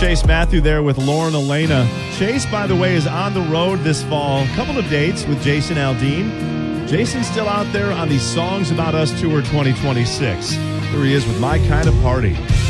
Chase Matthew there with Lauren Elena. Chase, by the way, is on the road this fall. A couple of dates with Jason Aldean. Jason's still out there on the Songs About Us Tour 2026. Here he is with My Kind of Party.